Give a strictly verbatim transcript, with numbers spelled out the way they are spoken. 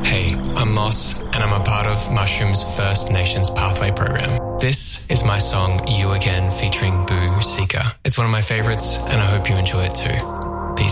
Hey, I'm Moss, and I'm a part of Mushroom's First Nations Pathway program. This is my song You Again featuring Boo Seeker. It's one of my favourites, and I hope you enjoy it too.